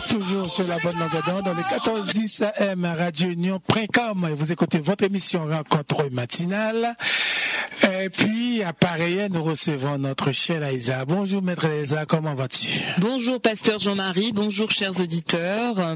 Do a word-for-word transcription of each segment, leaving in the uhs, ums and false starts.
Toujours sur la bonne longueur d'onde dans le quatorze dix A M Radio Union point com. Vous écoutez votre émission Rencontre matinale. Et puis, à pareil, nous recevons notre chère Elsa. Bonjour, maître Elsa, comment vas-tu? Bonjour, pasteur Jean-Marie. Bonjour, chers auditeurs.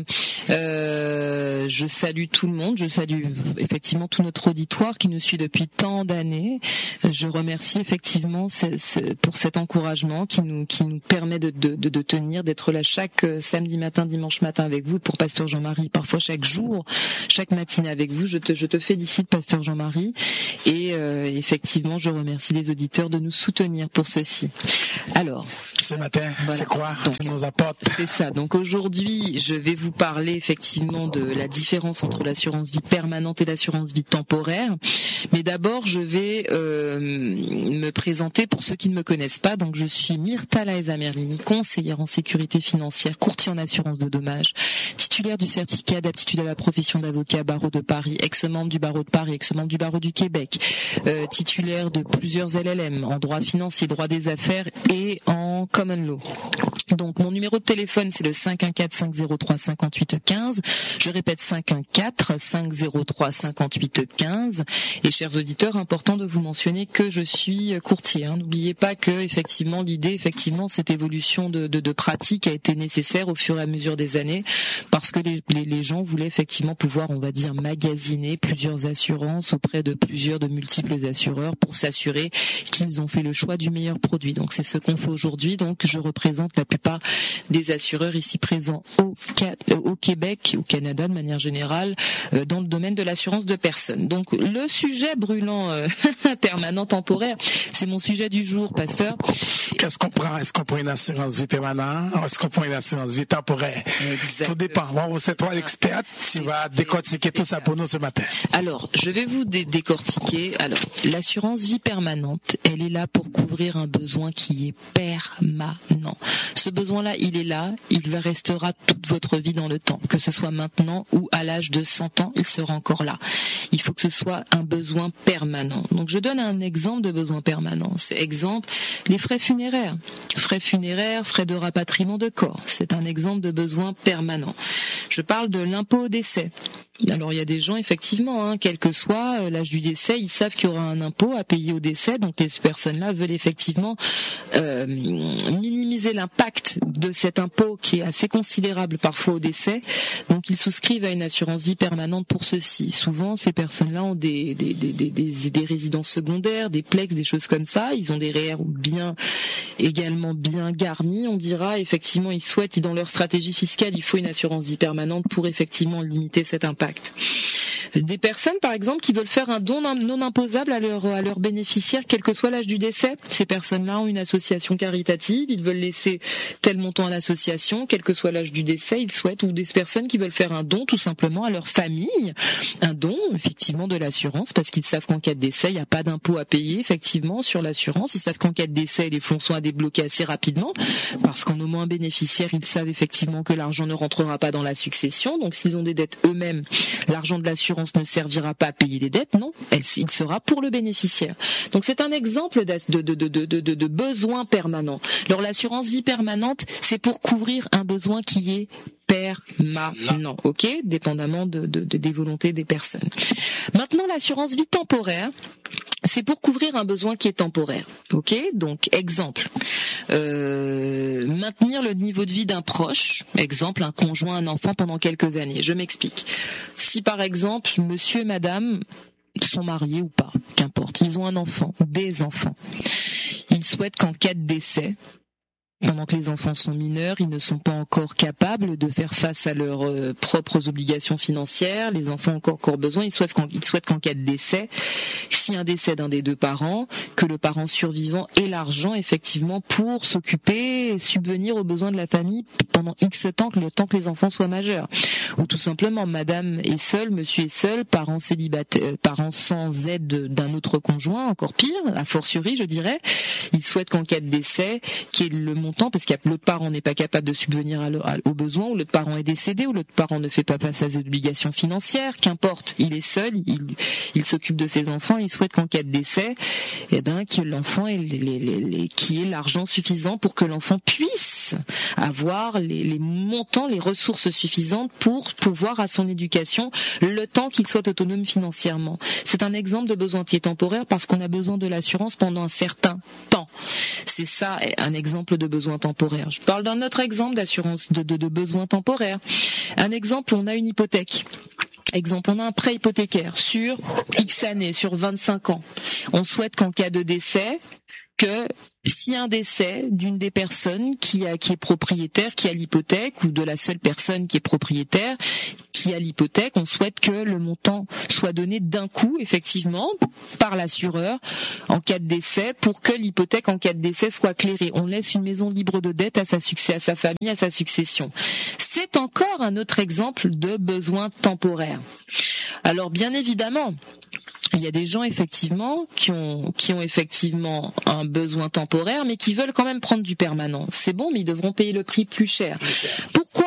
Euh, je salue tout le monde. Je salue effectivement tout notre auditoire qui nous suit depuis tant d'années. Je remercie effectivement c'est, c'est pour cet encouragement qui nous, qui nous permet de, de, de, de tenir, d'être là chaque samedi matin, dimanche matin avec vous. Pour pasteur Jean-Marie, parfois chaque jour, chaque matinée avec vous. Je te, je te félicite, pasteur Jean-Marie. Et euh, effectivement, je remercie les auditeurs de nous soutenir pour ceci. Alors, ce matin, voilà. C'est quoi? Donc, tu nous apportes. C'est ça. Donc aujourd'hui, je vais vous parler effectivement de la différence entre l'assurance vie permanente et l'assurance vie temporaire. Mais d'abord, je vais euh, me présenter pour ceux qui ne me connaissent pas. Donc je suis Myrtala Eza Merlini, conseillère en sécurité financière, courtier en assurance de dommages, titulaire du certificat d'aptitude à la profession d'avocat barreau de Paris, ex-membre du barreau de Paris, ex-membre du barreau du Québec, euh, titulaire de plusieurs L L M en droit financier, droit des affaires et en common law. Donc mon numéro de téléphone c'est le cinq un quatre cinq zéro trois cinq huit un cinq. Je répète cinq un quatre cinq zéro trois cinq huit un cinq. Et chers auditeurs, important de vous mentionner que je suis courtier. Hein. N'oubliez pas que effectivement l'idée, effectivement cette évolution de, de, de pratique a été nécessaire au fur et à mesure des années parce que les, les, les gens voulaient effectivement pouvoir, on va dire, magasiner plusieurs assurances auprès de plusieurs, de multiples assureurs pour s'assurer qu'ils ont fait le choix du meilleur produit. Donc c'est ce qu'on fait aujourd'hui. Donc je représente la plupart des assureurs ici présents au, au Québec, au Canada de manière générale, euh, dans le domaine de l'assurance de personnes. Donc le sujet brûlant euh, permanent temporaire, c'est mon sujet du jour, pasteur. Qu'est-ce qu'on prend? Est-ce qu'on prend une assurance vie permanente? Est-ce qu'on prend une assurance vie temporaire? Exactement. Tout dépend. Bon, c'est toi l'experte, tu vas décortiquer tout ça pour nous ce matin. Alors, je vais vous dé- décortiquer. Alors, l'assurance vie permanente, elle est là pour couvrir un besoin qui est permanent. Ce besoin-là, il est là, il va restera toute votre vie dans le temps, que ce soit maintenant ou à l'âge de cent ans, il sera encore là. Il faut que ce soit un besoin permanent. Donc je donne un exemple de besoin permanent. C'est exemple les frais funéraires. Frais funéraires, frais de rapatriement de corps. C'est un exemple de besoin permanent. Je parle de l'impôt au décès. Alors il y a des gens effectivement, hein, quel que soit l'âge du décès, ils savent qu'il y aura un impôt à payer au décès, donc les personnes-là veulent effectivement euh, minimiser l'impact de cet impôt qui est assez considérable parfois au décès, donc ils souscrivent à une assurance vie permanente pour ceci. Souvent ces personnes-là ont des, des, des, des, des, des résidences secondaires, des plex, des choses comme ça, ils ont des R E E R bien également bien garnis, on dira, effectivement ils souhaitent, dans leur stratégie fiscale, il faut une assurance vie permanente pour effectivement limiter cet impact. Des personnes, par exemple, qui veulent faire un don non imposable à leur à leurs bénéficiaires, quel que soit l'âge du décès. Ces personnes-là ont une association caritative, ils veulent laisser tel montant à l'association, quel que soit l'âge du décès, ils souhaitent, ou des personnes qui veulent faire un don tout simplement à leur famille, un don effectivement de l'assurance, parce qu'ils savent qu'en cas de décès, il n'y a pas d'impôt à payer effectivement sur l'assurance. Ils savent qu'en cas de décès, les fonds sont à débloquer assez rapidement, parce qu'en nommant un bénéficiaire, ils savent effectivement que l'argent ne rentrera pas dans la succession. Donc s'ils ont des dettes eux-mêmes, l'argent de l'assurance ne servira pas à payer les dettes, non, elle, il sera pour le bénéficiaire. Donc c'est un exemple de, de, de, de, de, de besoin permanent. Alors l'assurance vie permanente, c'est pour couvrir un besoin qui est permanent, ok, dépendamment de, de, de, des volontés des personnes. Maintenant, l'assurance vie temporaire, c'est pour couvrir un besoin qui est temporaire, ok. Donc exemple, euh, maintenir le niveau de vie d'un proche, exemple un conjoint, un enfant pendant quelques années. Je m'explique. Si par exemple, monsieur et madame sont mariés ou pas, qu'importe, ils ont un enfant, des enfants, ils souhaitent qu'en cas de décès, pendant que les enfants sont mineurs, ils ne sont pas encore capables de faire face à leurs euh, propres obligations financières. Les enfants ont encore, encore besoin. Ils souhaitent, qu'en, ils souhaitent qu'en cas de décès, si un décès d'un des deux parents, que le parent survivant ait l'argent effectivement pour s'occuper, subvenir aux besoins de la famille pendant X temps, que le temps que les enfants soient majeurs. Ou tout simplement, madame est seule, monsieur est seul, parents célibataires, euh, parents sans aide d'un autre conjoint, encore pire, a fortiori, je dirais. Ils souhaitent qu'en cas de décès, qu'il y ait le montant parce que l'autre parent n'est pas capable de subvenir à le, à, aux besoins, ou l'autre parent est décédé, ou l'autre parent ne fait pas face à ses obligations financières, qu'importe, il est seul, il, il s'occupe de ses enfants, il souhaite qu'en cas de décès, eh ben, que l'enfant ait les, les, les, les, qui ait l'argent suffisant pour que l'enfant puisse avoir les, les montants, les ressources suffisantes pour pouvoir à son éducation le temps qu'il soit autonome financièrement. C'est un exemple de besoin qui est temporaire parce qu'on a besoin de l'assurance pendant un certain temps. C'est ça un exemple de besoin temporaire. Je parle d'un autre exemple d'assurance de, de, de besoin temporaire. Un exemple, on a une hypothèque. Exemple, on a un prêt hypothécaire sur X années, sur vingt-cinq ans. On souhaite qu'en cas de décès, que s'il y a un décès d'une des personnes qui a qui est propriétaire, qui a l'hypothèque, ou de la seule personne qui est propriétaire, qui a l'hypothèque, on souhaite que le montant soit donné d'un coup, effectivement, par l'assureur en cas de décès, pour que l'hypothèque en cas de décès soit clairée. On laisse une maison libre de dette à sa succès, à sa famille, à sa succession. C'est encore un autre exemple de besoin temporaire. Alors, bien évidemment, il y a des gens effectivement qui ont qui ont effectivement un besoin temporaire, mais qui veulent quand même prendre du permanent. C'est bon, mais ils devront payer le prix plus cher. Pourquoi ?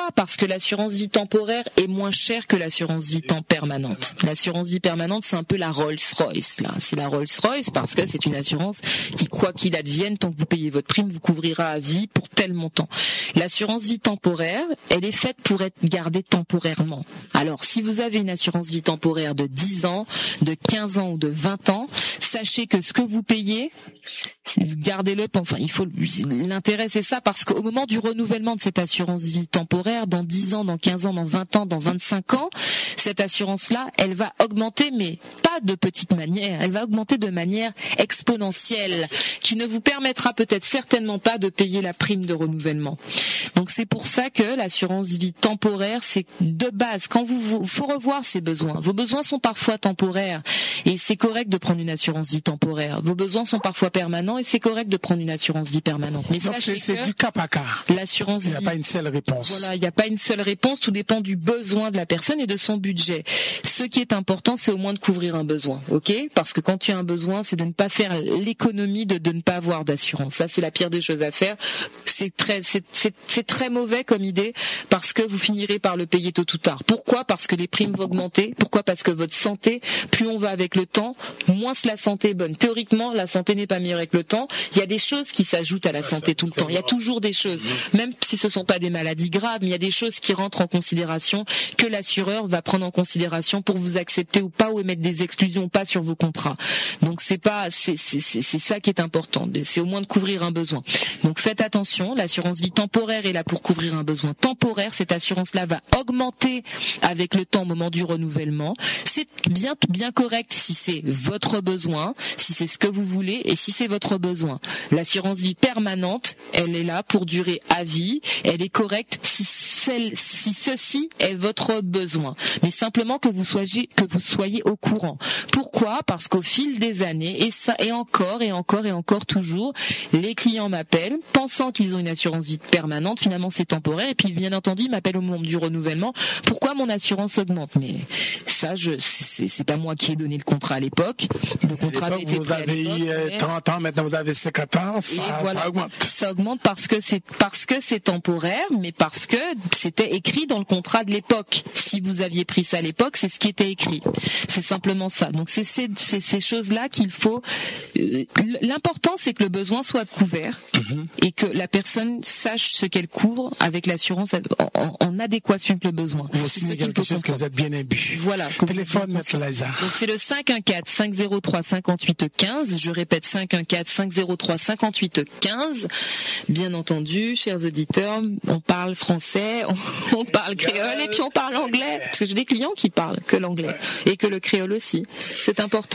Parce que l'assurance vie temporaire est moins chère que l'assurance vie temps permanente. L'assurance vie permanente, c'est un peu la Rolls-Royce là. C'est la Rolls-Royce parce que c'est une assurance qui, quoi qu'il advienne, tant que vous payez votre prime, vous couvrira à vie pour tel montant. L'assurance vie temporaire, elle est faite pour être gardée temporairement. Alors, si vous avez une assurance vie temporaire de dix ans, de quinze ans ou de vingt ans, sachez que ce que vous payez, gardez-le. Enfin, il faut l'intérêt, c'est ça, parce qu'au moment du renouvellement de cette assurance vie temporaire, dans dix ans, dans quinze ans, dans vingt ans, dans vingt-cinq ans, cette assurance-là, elle va augmenter, mais pas de petite manière. Elle va augmenter de manière exponentielle, qui ne vous permettra peut-être certainement pas de payer la prime de renouvellement. Donc c'est pour ça que l'assurance vie temporaire, c'est de base. Quand vous, vous faut revoir ses besoins. Vos besoins sont parfois temporaires. Et c'est correct de prendre une assurance vie temporaire. Vos besoins sont parfois permanents et c'est correct de prendre une assurance vie permanente. Mais donc c'est, c'est que du cas par cas. L'assurance vie, il n'y a pas une seule réponse. Voilà, il n'y a pas une seule réponse. Tout dépend du besoin de la personne et de son budget. Ce qui est important, c'est au moins de couvrir un besoin, ok ? Parce que quand tu as un besoin, c'est de ne pas faire l'économie de, de ne pas avoir d'assurance. Ça, c'est la pire des choses à faire. C'est très, c'est, c'est, c'est très mauvais comme idée parce que vous finirez par le payer tôt ou tard. Pourquoi ? Parce que les primes vont augmenter. Pourquoi ? Parce que votre santé, plus on va avec le temps, moins la santé est bonne. Théoriquement, la santé n'est pas meilleure avec le temps. Il y a des choses qui s'ajoutent à la ça, santé ça, tout le temps. Il y a toujours des choses, même si ce ne sont pas des maladies graves, mais il y a des choses qui rentrent en considération, que l'assureur va prendre en considération pour vous accepter ou pas, ou émettre des exclusions ou pas sur vos contrats. Donc c'est pas, c'est, c'est, c'est, c'est ça qui est important. C'est au moins de couvrir un besoin. Donc faites attention. L'assurance vie temporaire est là pour couvrir un besoin temporaire. Cette assurance-là va augmenter avec le temps au moment du renouvellement. C'est bien, bien correct si c'est votre besoin, si c'est ce que vous voulez et si c'est votre besoin. L'assurance vie permanente, elle est là pour durer à vie. Elle est correcte si celle, si ceci est votre besoin. Mais simplement que vous soyez, que vous soyez au courant. Pourquoi ? Parce qu'au fil des années, et ça, et encore, et encore, et encore toujours, les clients m'appellent, pensant qu'ils ont une assurance vie permanente, finalement c'est temporaire, et puis bien entendu, ils m'appellent au moment du renouvellement. Pourquoi mon assurance augmente ? Mais ça, je, c'est, c'est pas moi qui ai donné le contrat à l'époque. Le contrat avait été vous avez eu trente ans, maintenant vous avez cinquante ans, ça, voilà, ça augmente. Ça augmente parce que c'est parce que c'est temporaire, mais parce que c'était écrit dans le contrat de l'époque. Si vous aviez pris ça à l'époque, c'est ce qui était écrit. C'est simplement ça. Donc c'est ces, c'est ces choses-là qu'il faut. L'important, c'est que le besoin soit couvert mm-hmm. et que la personne sache ce qu'elle couvre avec l'assurance en, en, en adéquation avec le besoin. Vous signez quelque chose que vous êtes bien imbu. Voilà. Téléphone, Maître Liza. Donc c'est le cinq un quatre, cinq zéro trois, cinquante-huit quinze. Je répète cinq un quatre, cinq zéro trois, cinquante-huit quinze. Bien entendu, chers auditeurs, on parle français, on, on parle créole et puis on parle anglais. Parce que j'ai des clients qui parlent que l'anglais et que le créole aussi. C'est important.